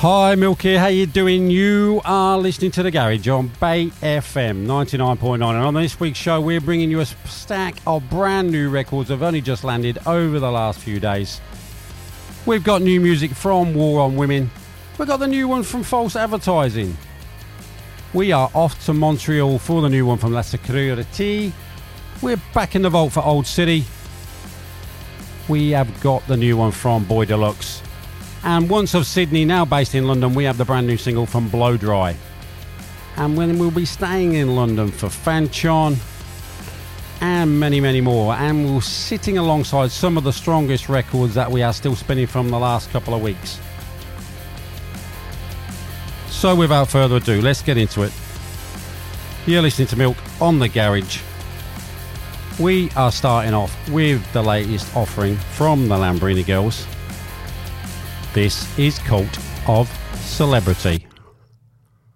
Hi, Milk here. How you doing? You are listening to The Garage on Bay FM 99.9. And on this week's show, we're bringing you a stack of brand new records that have only just landed over the last few days. We've got new music from War on Women. We've got the new one from False Advertising. We are off to Montreal for the new one from La Sécurité. We're back in the vault for Old City. We have got the new one from Boy Deluxe. And once of Sydney, now based in London, we have the brand new single from Blow Dry. And then we'll be staying in London for Fanchon and many, many more. And we're sitting alongside some of the strongest records that we are still spinning from the last couple of weeks. So without further ado, let's get into it. You're listening to Milk on The Garage. We are starting off with the latest offering from the Lambrini Girls. This is Cult of Celebrity.